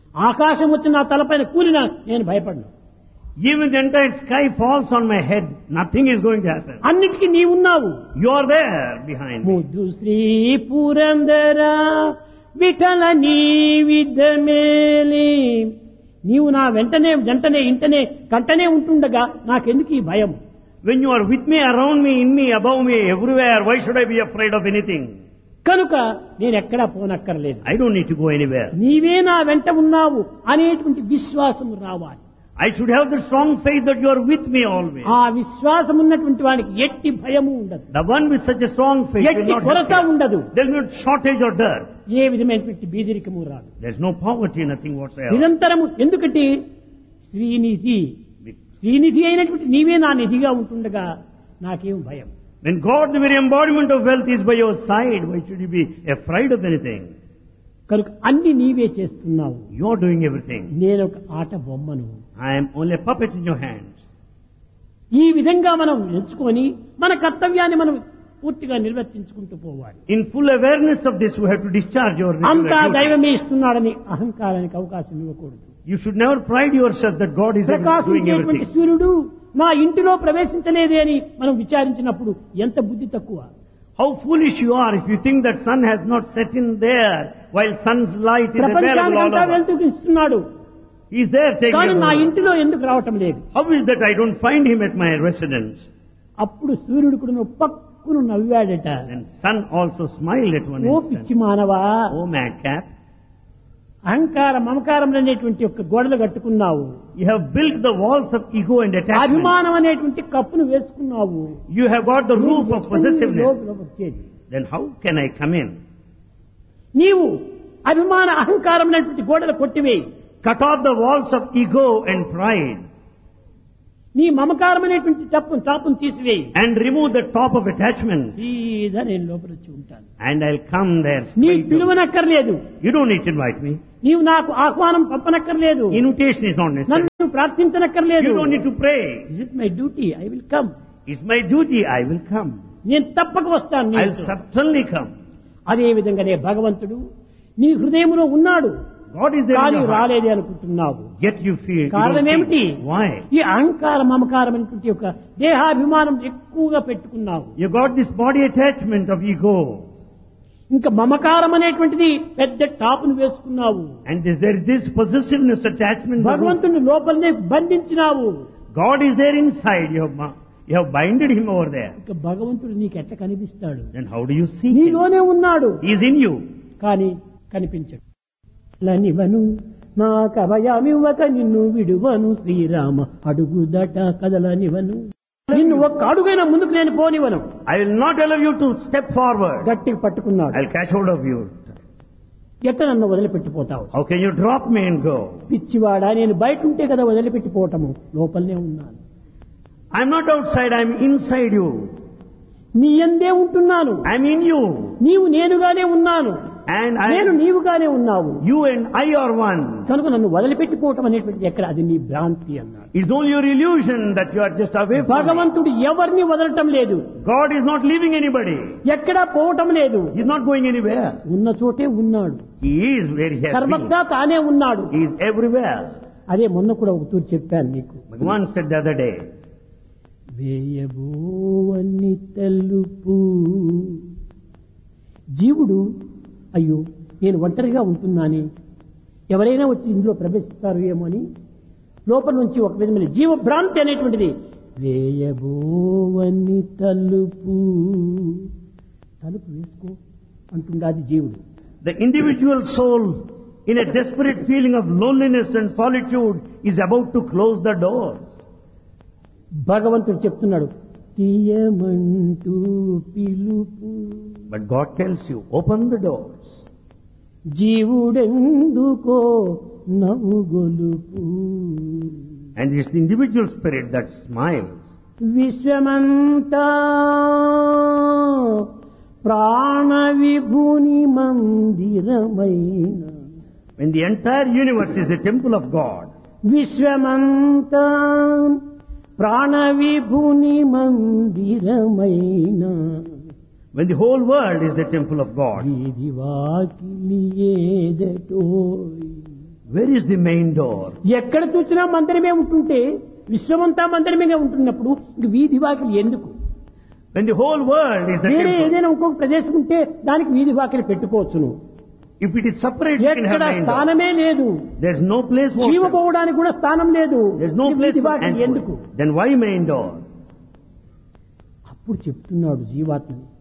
ఆకాశం వచ్చి నా తలపైన కూలినా నేను భయపడను. Even the entire sky falls on my head, nothing is going to happen. అన్నిటికీ నీవున్నావు. You are there behind me. ముద్దు శ్రీ పురందర విఠల నీ విద్యమేలి, నీవు నా వెంటనే జంటనే ఇంటనే కంటనే ఉంటుండగా నాకెందుకు ఈ భయం? When you are with me, around me, in me, above me, everywhere, why should I be afraid of anything? కనుక నేను ఎక్కడా పోనక్కర్లేదు. I don't need to go anywhere. నీవే నా వెంట ఉన్నావు అనేటువంటి విశ్వాసం రావాలి. I should have the strong faith that you are with me always. ఆ విశ్వాసం ఉన్నటువంటి వానికి ఎట్టి భయము ఉండదు. The one with such a strong faith will ఎట్టి not కొరత have fear. ఉండదు. There is no shortage or dearth. ఏ విధమైనటువంటి బీదరికము రాదు. There is no poverty, nothing whatsoever. నిరంతరము ఎందుకంటే శ్రీనిధి అయినటువంటి నీవే నా నిధిగా ఉంటుండగా నాకేం భయం? When God, the very embodiment of wealth, is by your side, why should you be afraid of anything? కనుక అన్ని నీవే చేస్తున్నావు. You are doing everything. నేను ఒక ఆట బొమ్మను. I am only a puppet in your hands. ఈ విధంగా మనం ఎంచుకొని మన కర్తవ్యాన్ని మనం పూర్తిగా నిర్వర్తించుకుంటూ పోవాలి. In full awareness of this, we have to discharge your అంతా duty. దైవమే ఇస్తున్నాడని అహంకారానికి అవకాశం ఇవ్వకూడదు. You should never pride yourself that God is doing ప్రకాశించేటువంటి everything. సూర్యుడు నా ఇంటిలో ప్రవేశించలేదే అని మనం విచారించినప్పుడు ఎంత బుద్ధి తక్కువ. How foolish you are if you think that sun has not set in there while sun's light is available all ప్రపంచానికంతా over. వెళ్తూ ఇస్తున్నాడు, He is there taking కానీ నా over. ఇంటిలో ఎందుకు రావటం లేదు? How is that I don't find him at my residence? అప్పుడు సూర్యుడు కూడా పక్కును నవ్వాడట. Then sun also smiled at one oh instant. పిచ్చి మానవా, Oh madcap, అహంకార మమకారం అనేటువంటి ఒక గోడలు కట్టుకున్నావు, you have built the walls of ego and attachment. అభిమానం అనేటువంటి కప్పును వేసుకున్నావు. You have got the roof of possessiveness. లోపలికి వచ్చేది. Then how can I come in? నీవు అభిమాన అహంకారం అనేటువంటి గోడలు కొట్టివేయి. Cut off the walls of ego and pride నీ మమకారం అనేటువంటి చాపును తీసివేయి. and remove the top of attachment, సీదా నేను లోపల వచ్చి ఉంటాను. and I'll come there నీ straight to you. పిలువనక్కర్లేదు, You don't need to invite me. నీవు నాకు ఆహ్వానం పంపనక్కర్లేదు, Invitation is not necessary. నన్ను ప్రార్థించనక్కర్లేదు. You don't need to pray. Is it my duty? I will come. It's my duty. I will come. నేను తప్పక వస్తాను. I'll certainly come. అదే విధంగానే భగవంతుడు నీ హృదయంలో ఉన్నాడు, God is there in కానీ your heart. రాలేదే అనుకుంటున్నావు. Yet you feel. you కారణం don't ఏమిటి? feel. Why? ఈ అహంకార మమకారం అనేటువంటి ఒక దేహాభిమానం ఎక్కువగా పెట్టుకున్నావు. You got this body attachment of ego. ఇంకా మమకారం అనేటువంటిది పెద్ద టాపును వేసుకున్నావు. And there is this possessiveness attachment. భగవంతుని లోపలనే బంధించినావు. God is there inside. You have binded him over there. ఇంకా భగవంతుడు నీకు ఎట్లా కనిపిస్తాడు? Then how do you see him? నీలోనే ఉన్నాడు, He is in you. కానీ కనిపించడు. లనివను నా కభయమివ్వక నిన్ను విడువను శ్రీరామ అడుగుదట కదలనివను. నిన్ను ఒక్క అడుగైనా ముందుకు నేను పోనివను. I will not allow you to step forward. గట్టిగా పట్టుకున్నాడు. I'll catch hold of you. ఎట్లా నన్ను వదిలిపెట్టిపోతావు? How can you drop me and go? పిచ్చివాడా, నేను బయట ఉంటే కదా వదిలిపెట్టిపోవటము, లోపలనే ఉన్నాను. I'm not outside. I'm inside you. నీ యందే ఉంటున్నాను. I'm in you. నీవు నేనుగానే ఉన్నాను, And నేను నీవుగానే ఉన్నావు. you and I are one. కనుక నన్ను వదిలిపెట్టిపోవటం అనేటువంటిది ఎక్కడ? అది నీ భ్రాంతి అన్నాడు. It's only your illusion that you are just away from me. భగవంతుడు ఎవరిని వదలటం లేదు, God is not leaving anybody. ఎక్కడా పోవటం లేదు, He's not going anywhere. ఉన్న చోటే ఉన్నాడు. He is where he has been. సర్వత్రా తానే ఉన్నాడు. He is everywhere. అదే మొన్న కూడా ఒక తూరు చెప్పాను నీకు. Bhagavan said the other day, వేయబోవని తెలుపు జీవుడు, అయ్యో నేను ఒంటరిగా ఉంటున్నాని, ఎవరైనా వచ్చి ఇందులో ప్రవేశిస్తారు ఏమో అని లోపల నుంచి ఒక విధమైన జీవభ్రాంతి అనేటువంటిది. వేయబోవని తలుపు, తలుపు వేసుకో అంటుండాది జీవుడు. the individual soul in a desperate feeling of loneliness and solitude is about to close the doors. భగవంతుడు చెప్తున్నాడు, తీయమంటూ పిలుపు. But God tells you, open the doors. జీవుడెందుకో నవ్వుగొలుపు. And it's the individual spirit that smiles. విశ్వమంతా ప్రాణ విభుని మందిరమైన. When the entire universe is the temple of God. విశ్వమంతా ప్రాణ విభుని మందిరమైన. When the whole world is the temple of God. వీధి వాకిలి ఏదటోయ్. Where is the main door? ఎక్కడ చూసినా మందిరమే ఉంటుంటే విశ్వమంతా మందిరమే ఉంటున్నప్పుడు ఇంక వీధి వాకిలి ఎందుకు? When the whole world is the వేరే temple. ఏదైనా ఇంకొక ప్రదేశం ఉంటే దానికి వీధి వాకిలి పెట్టుకోవచ్చును. If it is separate, you can have ఎక్కడ main door. స్థానమే లేదు, There's no place for జీవ them. పోవడానికి కూడా స్థానం లేదు. There's no ఈ place వీధి for వాకిలి ఎందుకు? entry. Then why main door? అప్పుడు చెప్తున్నాడు జీవాత్మని,